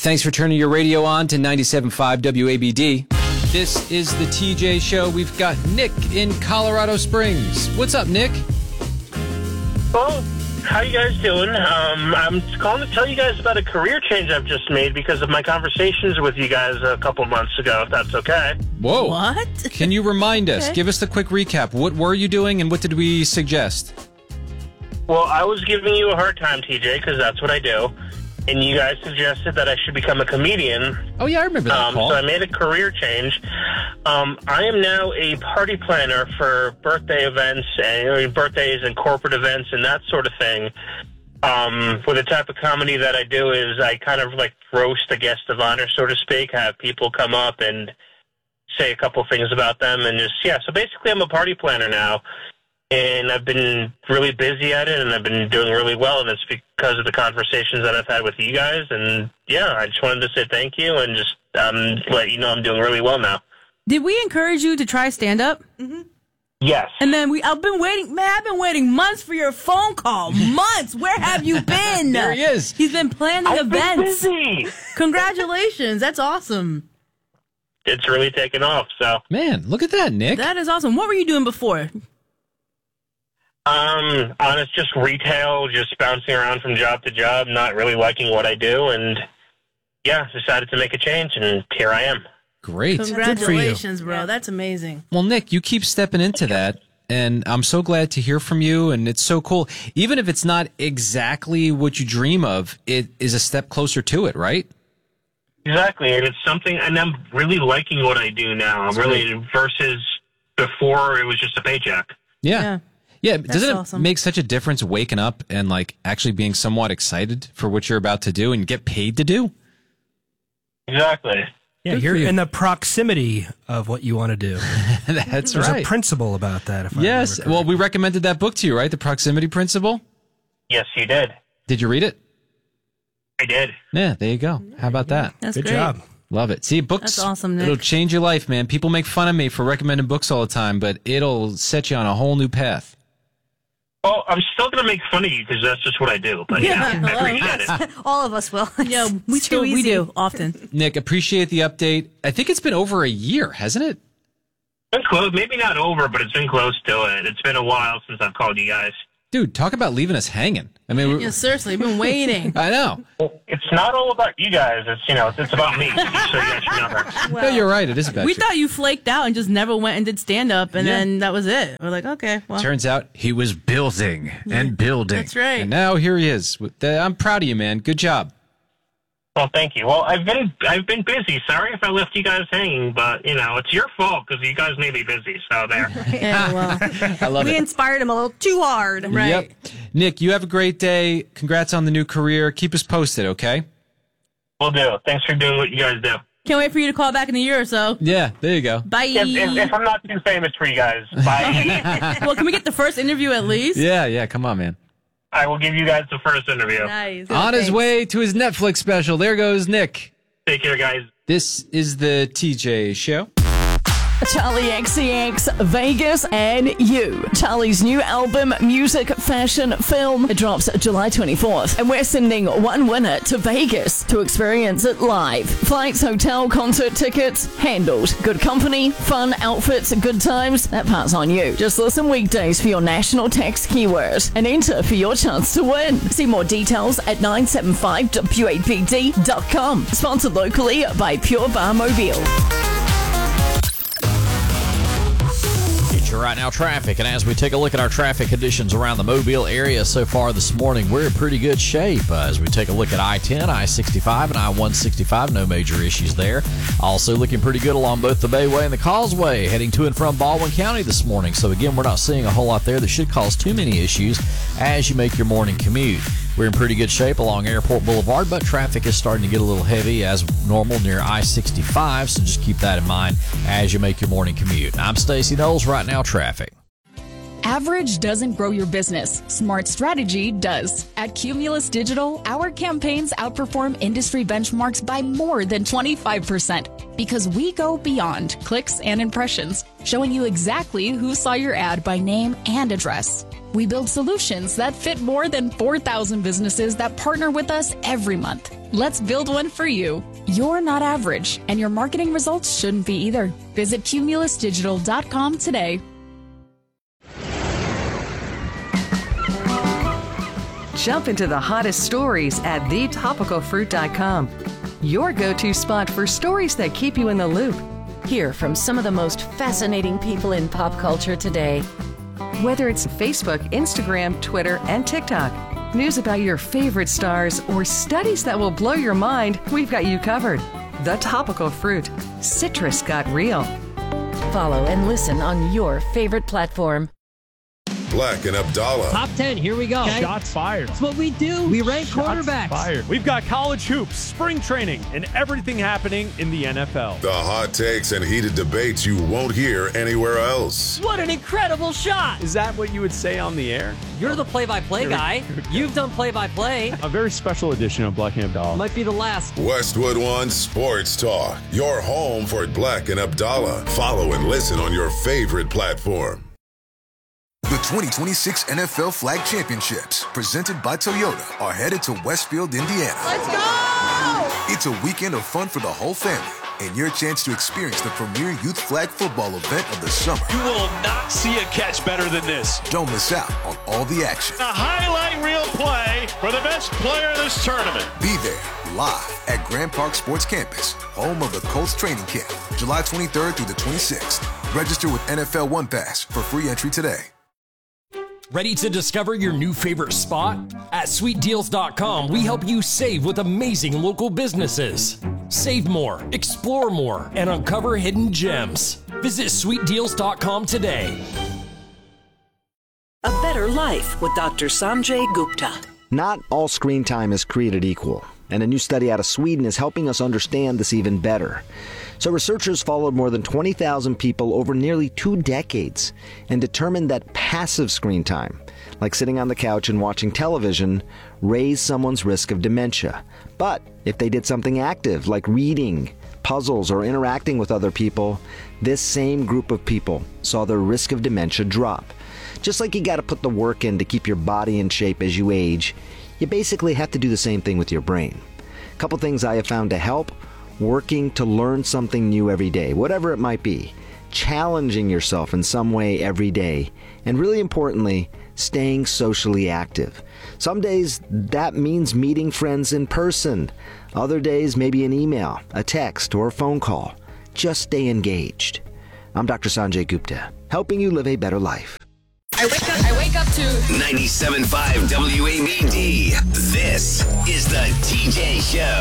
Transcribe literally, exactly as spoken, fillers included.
Thanks for turning your radio on to ninety-seven point five W A B D. This is the T J Show. We've got Nick in Colorado Springs. What's up, Nick? Well, how you guys doing? Um, I'm calling to tell you guys about a career change I've just made because of my conversations with you guys a couple months ago, if that's okay. Whoa. What? Can you remind us? Okay. Give us the quick recap. What were you doing and what did we suggest? Well, I was giving you a hard time, T J, because that's what I do. And you guys suggested that I should become a comedian. Oh, yeah, I remember that, um, Paul. So I made a career change. Um, I am now a party planner for birthday events, and I mean, birthdays and corporate events and that sort of thing. Um, with the type of comedy that I do is I kind of like roast a guest of honor, so to speak, have people come up and say a couple things about them. And just, yeah, so basically I'm a party planner now. And I've been really busy at it, and I've been doing really well, and it's because of the conversations that I've had with you guys. And, yeah, I just wanted to say thank you and just um, let you know I'm doing really well now. Did we encourage you to try stand-up? Mm-hmm. Yes. And then we, I've been waiting, man, I've been waiting months for your phone call. Months. Where have you been? There he is. He's been planning I've events. been busy. Congratulations. That's awesome. It's really taken off, so. Man, look at that, Nick. That is awesome. What were you doing before? Um, honest, just retail, just bouncing around from job to job, not really liking what I do, and, yeah, decided to make a change, and here I am. Great. Congratulations, bro. That's amazing. Well, Nick, you keep stepping into that, and I'm so glad to hear from you, and it's so cool. Even if it's not exactly what you dream of, it is a step closer to it, right? Exactly, and it's something, and I'm really liking what I do now, I'm really, versus before it was just a paycheck. Yeah. Yeah. Yeah, doesn't it awesome. make such a difference waking up and like actually being somewhat excited for what you're about to do and get paid to do? Exactly. Yeah, you're in the proximity of what you want to do. That's There's right. a principle about that. If Yes. I Well, we recommended that book to you, right? The Proximity Principle. Yes, you did. Did you read it? I did. Yeah, there you go. How about that? That's Good great. job. Love it. See, books. That's awesome, Nick. It'll change your life, man. People make fun of me for recommending books all the time, but it'll set you on a whole new path. Well, I'm still going to make fun of you because that's just what I do. But yeah, Yeah, I appreciate it. All of us will. Yeah, we It's still too we easy. do often. Nick, appreciate the update. I think it's been over a year, hasn't it? Been close, maybe not over, but it's been close to it. It's been a while since I've called you guys. Dude, talk about leaving us hanging. I mean, Yeah, seriously, I've been waiting. I know. It's not all about you guys. It's, you know, it's, it's about me. So you guys should know that. No, you're right. It is about We you. thought you flaked out and just never went and did stand-up, and Yeah. then that was it. We're like, okay, well. Turns out he was building and building. That's right. And now here he is. I'm proud of you, man. Good job. Well, thank you. Well, I've been I've been busy. Sorry if I left you guys hanging, but, you know, it's your fault because you guys made me busy. So there. Yeah, well, I love We it. inspired him a little too hard. right. Yep. Nick, you have a great day. Congrats on the new career. Keep us posted, okay? Will do. Thanks for doing what you guys do. Can't wait for you to call back in a year or so. Yeah, there you go. Bye. If, if, if I'm not too famous for you guys, bye. Well, can we get the first interview at least? Yeah, yeah. Come on, man. I will give you guys the first interview. Nice. On his way to his Netflix special. There goes Nick. Take care, guys. This is the T J Show. Charlie X C X, Vegas, and you. Charlie's new album, Music, Fashion, Film, drops July twenty-fourth. And we're sending one winner to Vegas to experience it live. Flights, hotel, concert tickets, handled. Good company, fun outfits, good times, that part's on you. Just listen weekdays for your national text keyword and enter for your chance to win. See more details at nine seven five W A B D dot com. Sponsored locally by Pure Bar Mobile. Your right now traffic, and as we take a look at our traffic conditions around the Mobile area so far this morning, we're in pretty good shape uh, as we take a look at I ten, I sixty-five, and I one sixty-five. No major issues there. Also looking pretty good along both the Bayway and the Causeway, heading to and from Baldwin County this morning. So again, we're not seeing a whole lot there that should cause too many issues as you make your morning commute. We're in pretty good shape along Airport Boulevard, but traffic is starting to get a little heavy as normal near I sixty-five, so just keep that in mind as you make your morning commute. I'm Stacey Knowles, right now traffic. Average doesn't grow your business. Smart strategy does. At Cumulus Digital, our campaigns outperform industry benchmarks by more than twenty-five percent because we go beyond clicks and impressions, showing you exactly who saw your ad by name and address. We build solutions that fit more than four thousand businesses that partner with us every month. Let's build one for you. You're not average, and your marketing results shouldn't be either. Visit cumulus digital dot com today. Jump into the hottest stories at the topical fruit dot com. Your go-to spot for stories that keep you in the loop. Hear from some of the most fascinating people in pop culture today. Whether it's Facebook, Instagram, Twitter, and TikTok, news about your favorite stars, or studies that will blow your mind, we've got you covered. The Topical Fruit. Citrus got real. Follow and listen on your favorite platform. Black and Abdallah. Top ten, here we go. Okay. Shots fired. That's what we do. We rank Shots quarterbacks. Fired. We've got college hoops, spring training, and everything happening in the N F L. The hot takes and heated debates you won't hear anywhere else. What an incredible shot. Is that what you would say on the air? You're the play-by-play guy. You've done play-by-play. A very special edition of Black and Abdallah. Might be the last. Westwood One Sports Talk. Your home for Black and Abdallah. Follow and listen on your favorite platform. The twenty twenty-six N F L Flag Championships, presented by Toyota, are headed to Westfield, Indiana. Let's go! It's a weekend of fun for the whole family and your chance to experience the premier youth flag football event of the summer. You will not see a catch better than this. Don't miss out on all the action. A highlight reel play for the best player of this tournament. Be there live at Grand Park Sports Campus, home of the Colts training camp, July twenty-third through the twenty-sixth. Register with N F L One Pass for free entry today. Ready to discover your new favorite spot? At sweet deals dot com, we help you save with amazing local businesses. Save more, explore more, and uncover hidden gems. Visit sweet deals dot com today. A Better Life with Doctor Sanjay Gupta. Not all screen time is created equal, and a new study out of Sweden is helping us understand this even better. So researchers followed more than twenty thousand people over nearly two decades and determined that passive screen time, like sitting on the couch and watching television, raised someone's risk of dementia. But if they did something active, like reading, puzzles, or interacting with other people, this same group of people saw their risk of dementia drop. Just like you got to put the work in to keep your body in shape as you age, you basically have to do the same thing with your brain. A couple things I have found to help: working to learn something new every day, whatever it might be, challenging yourself in some way every day, and really importantly, staying socially active. Some days that means meeting friends in person. Other days maybe an email, a text, or a phone call. Just stay engaged. I'm Doctor Sanjay Gupta, helping you live a better life. I wake up, I wake up to ninety-seven point five W A B D. This is the T J Show.